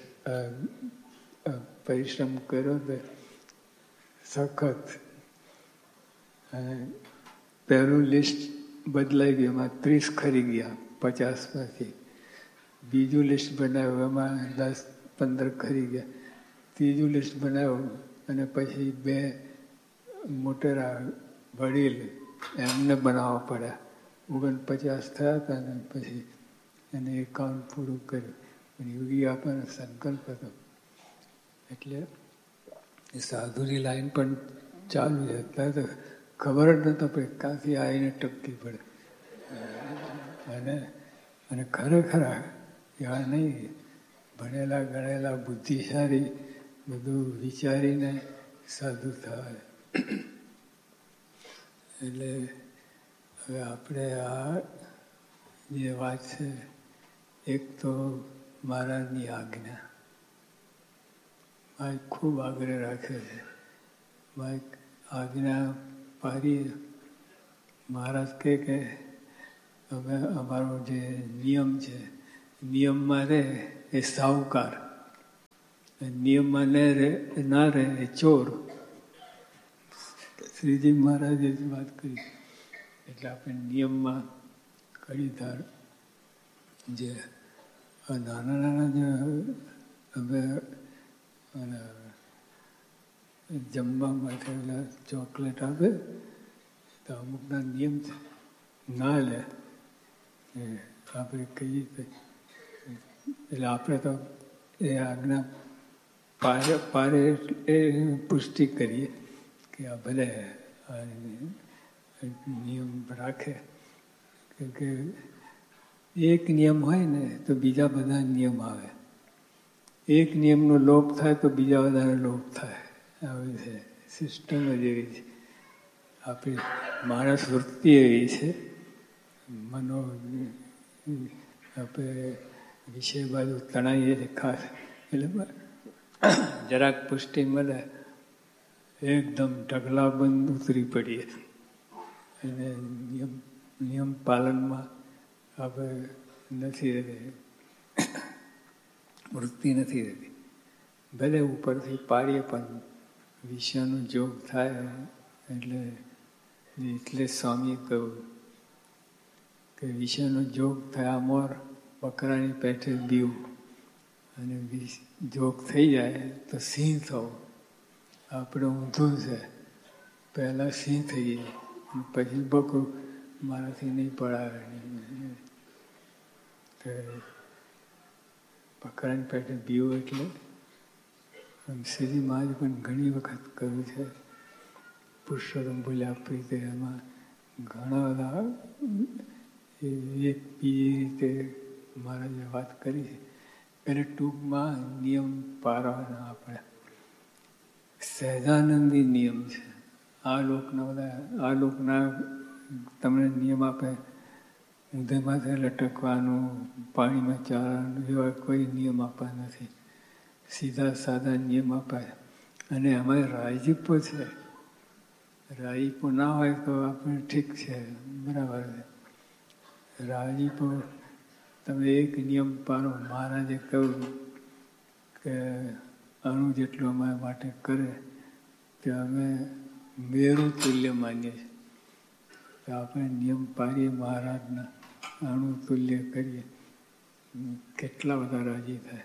S2: પરિશ્રમ કર્યો તે સખત. અને પહેલું લિસ્ટ બદલાઈ ગયું, એમાં ત્રીસ ખરી ગયા પચાસ માંથી. બીજું લિસ્ટ બનાવ્યું, એમાં દસ પંદર ખરી ગયા. ત્રીજું લિસ્ટ બનાવ્યું અને પછી બે મોટેરા વડીલ એમને બનાવવા પડ્યા. ઓગણપચાસ થયા હતા ને પછી એને એકાઉન્ટ પૂરું કર્યું. યોગી આપણને સંકલ્પ હતો. એટલે એ સાધુની લાઈન પણ ચાલુ છે. અત્યારે તો ખબર જ નતો પડે ક્યાંથી આવીને ટપકી પડે. અને અને ખરેખર એવા નહીં, ભણેલા ગણેલા બુદ્ધિશાળી બધું વિચારીને સાધુ થાય. એટલે હવે આપણે આ જે વાત છે, એક તો મહારાજની આજ્ઞા મારે ખૂબ આગ્રહ રાખે છે. મારે આજ્ઞા પાડીએ. મહારાજ કહે કે અમે અમારો જે નિયમ છે, નિયમમાં રહે એ સાહુકાર, નિયમમાં ન રહે ના રહે એ ચોર. શ્રીજી મહારાજે જ વાત કરી. એટલે આપણે નિયમમાં કડી ધાર જે નાના નાના જે હવે જમવા માટે ચોકલેટ આપે તો અમુકના નિયમ છે, ના લે એ આપણે કહીએ એટલે આપણે તો એ આજ્ઞા પારે પારે એ પુષ્ટિ કરીએ કે આ ભલે નિયમ રાખે. કે એક નિયમ હોય ને તો બીજા બધા નિયમ આવે, એક નિયમનો લોપ થાય તો બીજા બધાનો લોપ થાય. આવી છે સિસ્ટમ જ એવી છે. આપણી માણસ વૃત્તિ એવી છે, મનો આપણે વિષય બાજુ તણાઈએ ખાસ એટલે જરાક પુષ્ટિ મળે એકદમ ઢગલા બંધ ઉતરી પડીએ અને નિયમ નિયમ પાલનમાં આપણે નથી રહેતી, વૃત્તિ નથી રહેતી. ભલે ઉપરથી પાડીએ પણ વિષયનો જોગ થાય એટલે એટલે સ્વામી કહ્યું કે વિષયનો જોગ થયા મોર બકરાની પેઠે બીવું, અને જોગ થઈ જાય તો સિંહ થવું. આપણે ઊંધું છે, પહેલાં સિંહ થઈએ પછી બકરું મારાથી નહીં પડાવે. બકરાની પેઠે બીવું એટલે શ્રીજી મહારાજ પણ ઘણી વખત કહ્યું છે. પુરુષોત્તમ બોલ્યા પ્રીતે એમાં ઘણા બધા એક બીજી રીતે મહારાજે વાત કરી છે. એટલે ટૂંકમાં નિયમ પાળવાના આપણે સહેજાનંદી નિયમ છે. આ લોકના બધા આ લોકના તમને નિયમ આપે, ઊંધે માથે લટકવાનું, પાણીમાં ચાલવાનું, એવા કોઈ નિયમ આપવા નથી. સીધા સાદા નિયમ અપાય. અને એમાં રાજીપો છે. રાજીપો ના હોય તો આપણે ઠીક છે, બરાબર છે. રાજીપો તમે એક નિયમ પાડો, મહારાજે કહ્યું કે અણુ જેટલું અમારા માટે કરે તે અમે મેરુ તુલ્ય માનીએ છીએ. તો આપણે નિયમ પાડીએ મહારાજના, અણુ તુલ્ય કરીએ, કેટલા બધા રાજી થાય.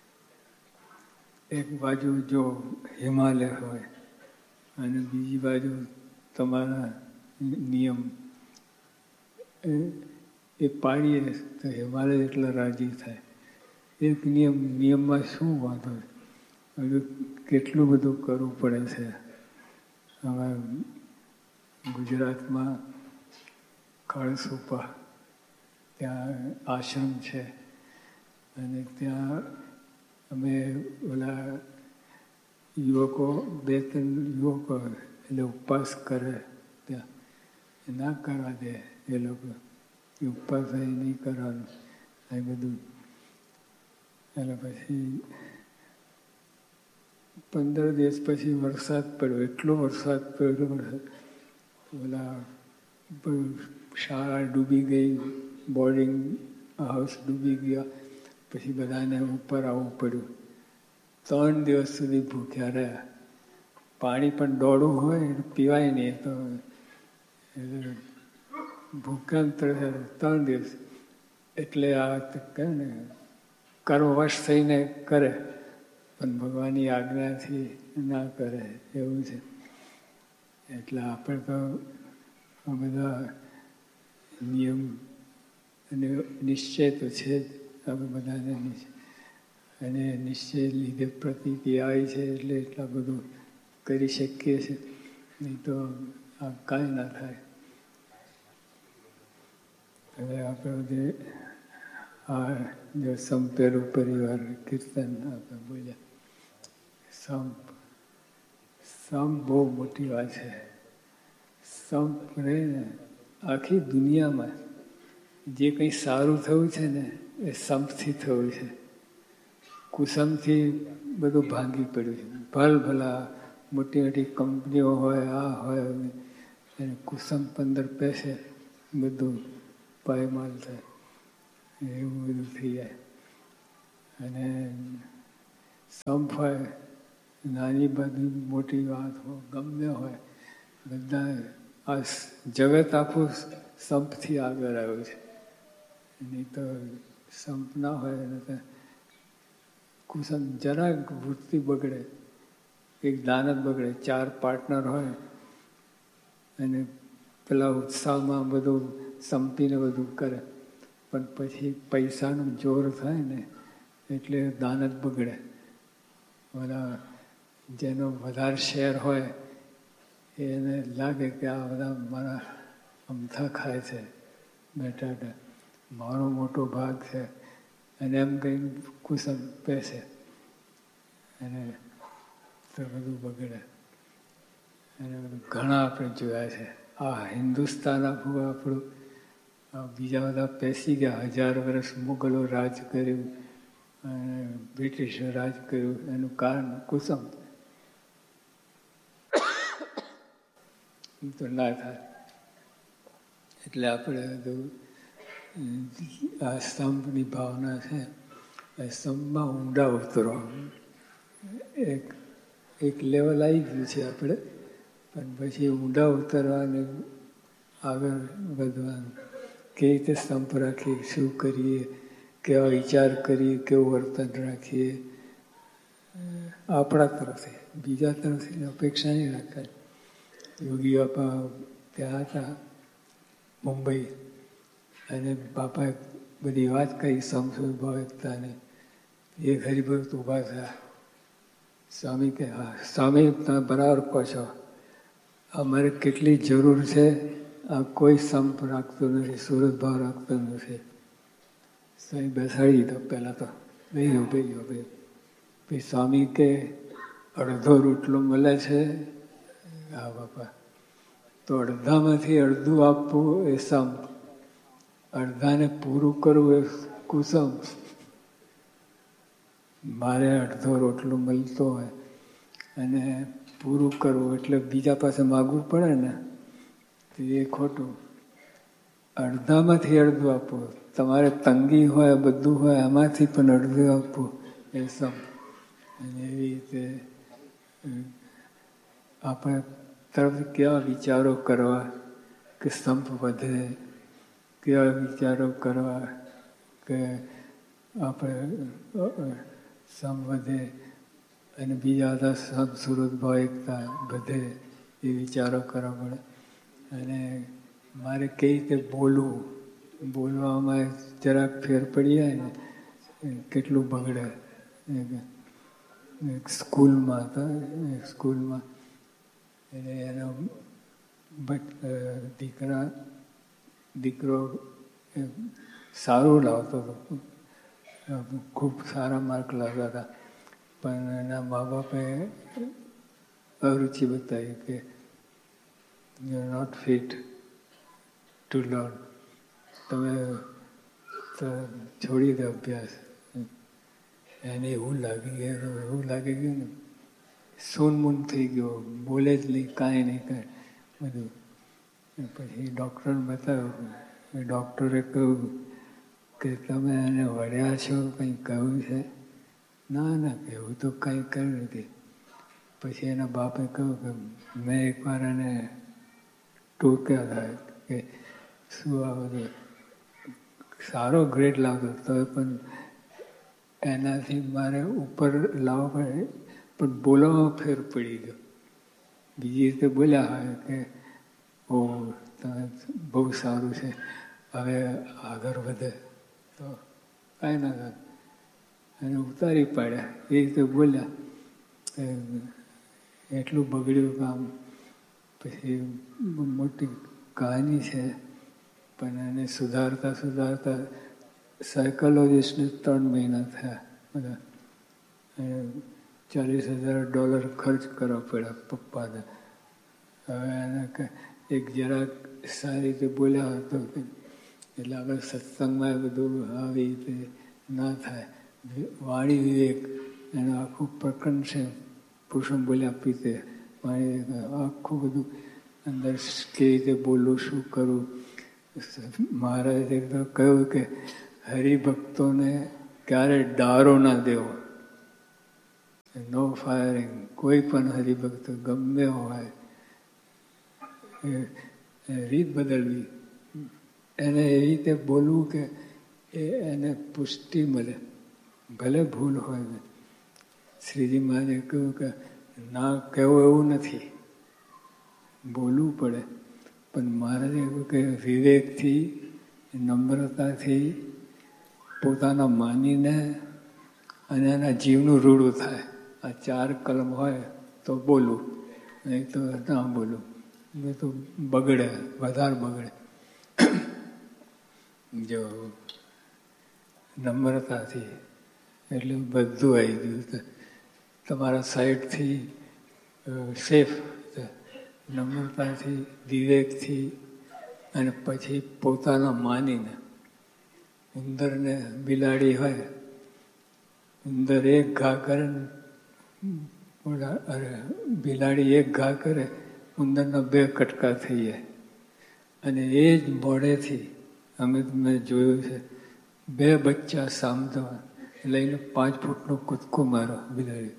S2: એક બાજુ જો હિમાલય હોય અને બીજી બાજુ તમારા નિયમ એ પાડીએ તો હિમાલય એટલા રાજી થાય. એક નિયમ નિયમમાં શું વાંધો? કેટલું બધું કરવું પડે છે. હવે ગુજરાતમાં કળસુપા ત્યાં આશ્રમ છે અને ત્યાં અમે ઓલા યુવકો બે ત્રણ યુવકો એટલે ઉપવાસ કરે, ત્યાં ના કરવા દે એ લોકો. ઉપવાસ નહીં કરવાનું એ બધું. એટલે પછી પંદર દિવસ પછી વરસાદ પડ્યો, એટલો વરસાદ પડ્યો, વરસાદ ઓલા શાળા ડૂબી ગઈ, બોર્ડિંગ હાઉસ ડૂબી ગયા. પછી બધાને ઉપર આવવું પડ્યું. ત્રણ દિવસ સુધી ભૂખ્યા રહ્યા. પાણી પણ દોડું હોય પીવાય નહીં, તો ભૂખ્યા ત્રણ દિવસ. એટલે આ કહે ને કર્મવશ થઈને કરે પણ ભગવાનની આજ્ઞાથી ના કરે એવું છે. એટલે આપણે તો આ બધા નિયમ અને નિશ્ચય તો છે જ આપણે બધાને. અને નિશ્ચય લીધે પ્રતીતિ આવી છે એટલે એટલા બધું કરી શકીએ છીએ, નહીં તો આ કાંઈ ના થાય. હવે આપણે જે આ જો સંપેરું પરિવાર કીર્તન આપણે બોલ્યા, સંપ સંપ બહુ મોટી વાત છે. સંપ રહે ને આખી દુનિયામાં જે કંઈ સારું થયું છે ને એ સંપથી થયું છે. કુસમથી બધું ભાંગી પડ્યું છે. ભલ ભલા મોટી મોટી કંપનીઓ હોય, આ હોય, અને કુસમ પંદર પૈસે બધું પાયમાલ થાય, એવું બધું થઈ જાય. અને સંપ હોય, નાની બધી મોટી વાત હોય, ગમે હોય, બધા આ જગત આખું સંપથી આગળ આવ્યું છે. નહીં તો સંપ ના હોય ને કુસમ જરાક વૃત્તિ બગડે, એક દાનત બગડે. ચાર પાર્ટનર હોય અને પેલા ઉત્સાહમાં બધું સંપીને બધું કરે, પણ પછી પૈસાનું જોર થાય ને એટલે દાનત બગડે. બધા જેનો વધારે શેર હોય એને લાગે કે આ બધા મારા અમથા ખાય છે, બેઠા મારો મોટો ભાગ છે, અને એમ કંઈ કુસમ પેસે અને તો બધું બગડે. અને બધું ઘણા આપણે જોયા છે. આ હિન્દુસ્તાન આખું આપણું બીજા બધા પેસી ગયા. હજાર વર્ષ મુગલો રાજ કર્યું અને બ્રિટિશો રાજ કર્યું, એનું કારણ કુસમ. તો ના થાય. એટલે આપણે બધું આ સ્તંભની ભાવના છે, એ સ્તંભમાં ઊંડા ઉતરો. એક એક લેવલ આવી ગયું છે આપણે, પણ પછી ઊંડા ઉતરવાને આગળ વધવાનું. કેવી રીતે સ્તંભ રાખીએ, શું કરીએ, કેવા વિચાર કરીએ, કેવું વર્તન રાખીએ, આપણા તરફથી, બીજા તરફથી અપેક્ષા નહીં રાખે. યોગી બાપા ત્યાં હતા મુંબઈ, અને બાપાએ બધી વાત કહી સમસુદ ભાવકતાની. એ હરિભક્ત ઊભા થયા. સ્વામી કે હા સ્વામી તમે બરાબર કહો છો, અમારે કેટલી જરૂર છે. આ કોઈ સંપ રાખતું નથી, સુરત ભાવ રાખતો નથી. સ્વામી બેસાડી દીધો. પહેલાં તો ભાઈ ભાઈ ભાઈ ભાઈ સ્વામી કે અડધો રોટલો મળે છે. હા બાપા, તો અડધામાંથી અડધું આપવું એ સંપ, અડધાને પૂરું કરવું એ કુસમ. મારે અડધો રોટલો મળતો હોય અને પૂરું કરવું એટલે બીજા પાસે માગવું પડે ને, તો એ ખોટું. અડધામાંથી અડધું આપવું. તમારે તંગી હોય, બધું હોય, એમાંથી પણ અડધું આપવું એ સંપ. અને એવી રીતે આપણે તરફ કેવા વિચારો કરવા કે સંપ વધે, કેવા વિચારો કરવા કે આપણે સંપ વધે અને બીજા બધા સંપ સુરત ભાવિકતા વધે, એ વિચારો કરવા પડે. અને મારે કઈ રીતે બોલવું, બોલવામાં જરાક ફેર પડી જાય ને કેટલું બગડે. એક સ્કૂલમાં હતા, સ્કૂલમાં એટલે એનો દીકરા દીકરો સારું લાવતો હતો, ખૂબ સારા માર્ક લાવતા હતા, પણ એના મા બાપે અરુચિ બતાવી કે you are not fit to learn, તમે છોડી દો અભ્યાસ. એને એવું લાગી ગયું, એવું લાગી ગયું ને સૂનમૂન થઈ ગયો, બોલે જ નહીં, કાંઈ નહીં કાંઈ બધું. પછી ડૉક્ટરને બતાવ્યું. ડૉક્ટરે કહ્યું કે તમે એને વળ્યા છો, કંઈ કહ્યું છે? ના ના, એવું તો કંઈ કર્યું નથી. પછી એના બાપે કહ્યું કે મેં એકવાર એને ટોક્યા હતા કે શું આ બધું સારો ગ્રેડ લાવતો તો પણ એનાથી મારે ઉપર લાવવા પડે, પણ બોલવામાં ફેર પડી ગયો. બીજી રીતે બોલ્યા હોય કે ઓ તમે બહુ સારું છે, હવે આગળ વધે, તો કાંઈ ના થાય. એને ઉતારી પાડ્યા, એ રીતે બોલ્યા. એટલું બગડ્યું કામ. પછી મોટી કહાની છે, પણ એને સુધારતા સુધારતા સાયકોલોજીસ્ટને ત્રણ મહિના થયા બધા. ચાલીસ હજાર ડોલર ખર્ચ કરવા પડ્યા પપ્પાને. હવે એને એક જરાક સારી રીતે બોલ્યા હતો એટલે આપણે સત્સંગમાં બધું આવી રીતે ના થાય. વાણી વિવેક એનું આખું પ્રકરણ છે. પુરુષોત્તમ બોલ્યા પીતે વાણી આખું બધું અંદર કેવી રીતે બોલવું, શું કરવું. મહારાજે તો કહ્યું કે હરિભક્તોને ક્યારે ડારો ના દેવો, નો ફાયરિંગ. કોઈ પણ હરિભક્ત ગમે હોય રીત બદલવી, એને એવી રીતે બોલવું કે એ એને પુષ્ટિ મળે, ભલે ભૂલ હોય. શ્રીજી મહારાજે કહ્યું કે ના કહેવું એવું નથી, બોલવું પડે, પણ મહારાજે કહ્યું કે વિવેકથી, નમ્રતાથી, પોતાના માનીને અને એના જીવનું રૂડું થાય. આ ચાર કલમ હોય તો બોલું, નહીં તો ના બોલું, નહીં તો બગડે, વધારે બગડે. જો નમ્રતાથી એટલે બધું આવી ગયું. તમારા સાઈડથી સેફ, નમ્રતાથી, વિવેકથી, અને પછી પોતાના માનીને. ઉંદરને બિલાડી હોય, ઉંદર એક ઘા કરે, અરે બિલાડી એક ઘા કરે, ઉંદરના બે કટકા થઈ જાય. અને એ જ મોઢેથી અમે મેં જોયું છે, બે બચ્ચા સામતા લઈને પાંચ ફૂટનો કૂદકો મારો બિલાડી.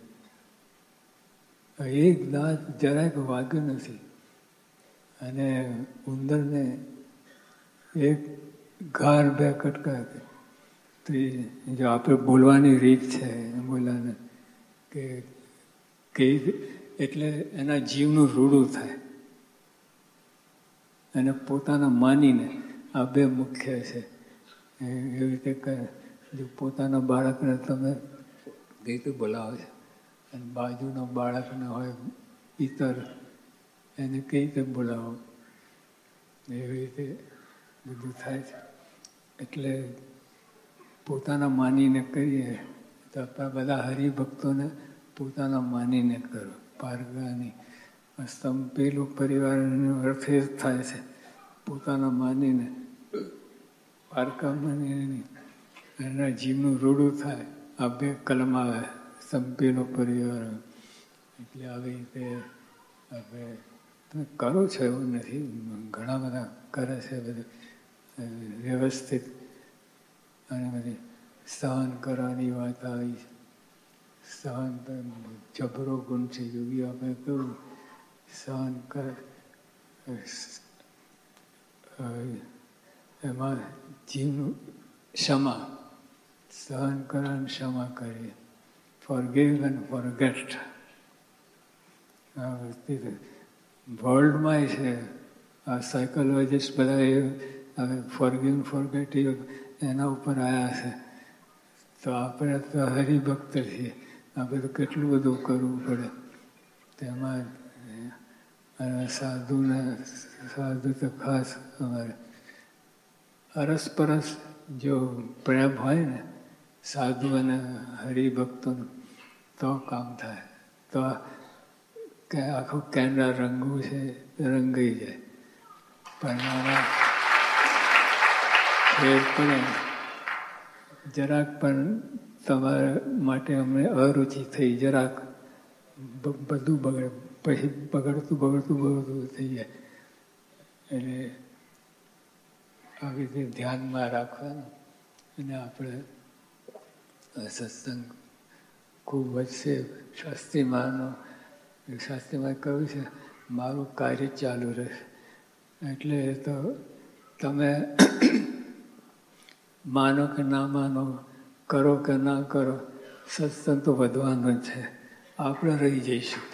S2: એક દાંત જરાક વાગ્યું નથી. અને ઉંદરને એક ઘાર બે કટકા. તો જો આપણે બોલવાની રીત છે બોલાને કે કઈ એટલે એના જીવનું રૂડું થાય અને પોતાના માનીને. આ બે મુખ્ય છે. એવી રીતે કહે, જો પોતાના બાળકને તમે કઈ રીતે બોલાવો છો અને બાજુના બાળકને હોય ઇતર, એને કઈ રીતે બોલાવો, એવી રીતે બધું થાય છે. એટલે પોતાના માનીને કરીએ તો આપણા બધા હરિભક્તોને પોતાના માનીને કરો. પારગાની સ્તંભ પેલું પરિવારનો અર્થ એ જ થાય છે, પોતાના માનીને. પારકા માનીને એના જીવનું રૂડું થાય. આ બે કલમ આવે, સંપેલો પરિવાર. એટલે આવી રીતે આપણે તમે કરો છો એવું નથી, ઘણા બધા કરે છે બધું વ્યવસ્થિત. અને બધી સહન કરવાની વાત આવી છે. સહન જબરો ગુણ છે. યોગી આપણે કહ્યું સહન કરે, એમાં જીવનું ક્ષમા, સહન કરવાની ક્ષમા કરીએ. Forgive and forget. વર્લ્ડમાં છે આ સાયકોલોજીસ્ટ બધા એ હવે ફોરગીવ ફોરગેટ એના ઉપર આવ્યા છે. તો આપણે તો હરિભક્ત છીએ, આપણે તો કેટલું બધું કરવું પડે. તેમાં સાધુને સાધુ તો ખાસ અમારે અરસપરસ જો પ્રેમ હોય ને સાધુ અને હરિભક્તોનું તો કામ થાય. તો કે આખું કેન્ડા રંગવું છે રંગાઈ જાય. પણ આમાં ફેર પડે જરાક પણ તમારા માટે અમને અરુચિ થઈ, જરાક બધું બગડે, પછી બગડતું બગડતું બગડતું થઈ જાય. એટલે આવી રીતે ધ્યાનમાં રાખવાનું. અને આપણે સત્સંગ ખૂબ વધશે. શાસ્ત્રીમાનો શાસ્ત્રીમાં કહ્યું છે મારું કાર્ય ચાલુ રહેશે. એટલે તો તમે માનો કે ના માનો, કરો કે ના કરો, સત્સંગ તો વધવાનો જ છે. આપણે રહી જઈશું.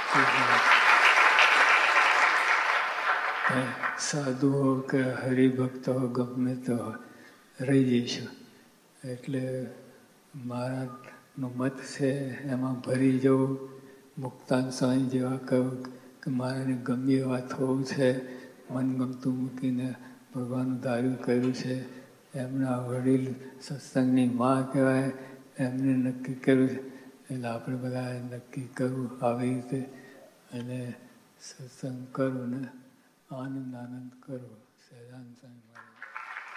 S2: સાધુઓ કે હરિભક્તો ગમે તો રહી જઈશું. એટલે મારાનો મત છે એમાં ભરી જવું. મુક્તાન સ્વામી જેવા કહ્યું કે મારે ગમે એવા થવું છે, મનગમતું મૂકીને ભગવાનનું ધાર્યું કર્યું છે. એમના વડીલ સત્સંગની માં કહેવાય, એમને નક્કી કર્યું છે. એટલે આપણે બધા નક્કી કરવું આવી રીતે અને સત્સંગ કરવું ને આનંદ આનંદ કરવો. સહજાનંદ સ્વામી